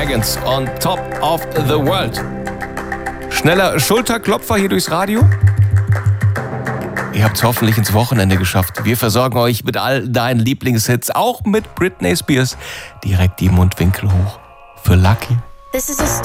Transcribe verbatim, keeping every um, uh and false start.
Dragons on top of the world. Schneller Schulterklopfer hier durchs Radio. Ihr habt es hoffentlich ins Wochenende geschafft. Wir versorgen euch mit all deinen Lieblingshits, auch mit Britney Spears. Direkt die Mundwinkel hoch für Lucky. This is a